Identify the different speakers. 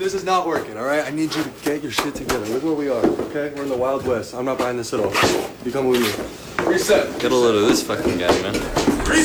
Speaker 1: This is not working, all right? I need you to get your shit together. Look where we are, okay? We're in the Wild West. I'm not buying this at all. You come with me. Reset.
Speaker 2: Get a load of this fucking guy, man.
Speaker 1: Reset.